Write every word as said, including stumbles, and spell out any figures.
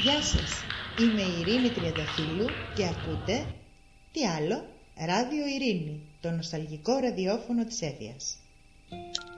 Γεια σας, είμαι η Ειρήνη Τριανταφύλλου και ακούτε, τι άλλο, Ράδιο Ειρήνη, το νοσταλγικό ραδιόφωνο της Έφειας.